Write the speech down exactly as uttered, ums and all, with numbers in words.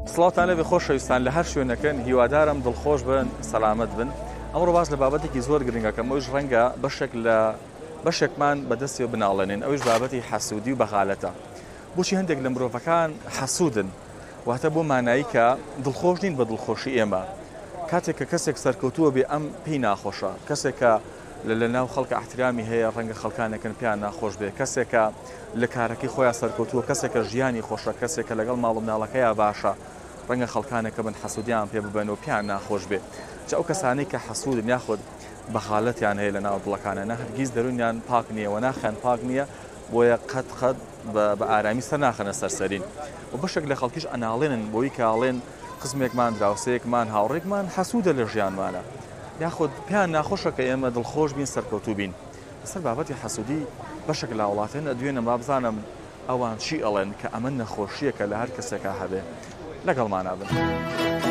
سڵاوتان لەبێ خۆشەویستان لە هەر شوێنەکەن هیوادارم دڵخۆش بن سەلامەت بن. ئەمڕۆ باس لە بابەتێکی زۆر گرنگەکەم ئەوش ڕەنگە بەشێک لە بەشێکمان بەدەستی بناڵێنین ئەوش بابەتی حەسوودی و بەخالەتە. بۆچی هەندێک لە مرۆڤەکان حەسوودن واتە بۆ مانایی کە دڵخۆش نین بە دڵخۆشی ئێمە. کاتێک کە کەسێک سەرکەوتووە بێ ئەم پێی ناخۆشە، کەسێکە لە ناو خەڵکە احترامی هەیە ڕەنگە خەڵکانێکن پێیان ناخۆش بێ، کەسێکە لە کارەکەی خۆیان سەرکەوتووە، کەسێکە ژیانی خۆشە، کەسێکە لەگەڵ ماڵ و مناڵەکەیە باشە، ڕەنگە خەڵکانێکە بن حەسوودیان پێ ببەنەوە پێیان ناخۆش بێ. جا ئەو کەسانەی کە حەسوودن یاخود بەخالەتیان هەیە لە ناو دڵەکانە نە هەرگیز دەرونیان پاک نییە و ناخیان پاک نییە بۆیە قەت قەت بە ئارامی سەر ناخەنە سەرسەرین. و بەشێک لە خەڵکیش ئەناڵێنن بۆی کاڵێن قسمێکمان دراوسەیەکمان هاوڕێکمان حەسوودە لە ژیانمانە، یاخود پێیان ناخۆشە کە ئێمە دڵخۆش بین سەرکەوتوو بین. لەسەر بابەتی حەسوودی بەشێک لە وڵاتێن ئەدوێنە ما بزانم ئەوان چی ئەڵێن کە ئەمە نەخۆشیەکە لە هەر کەسێکە هەبێ. لەگەڵمانە بن.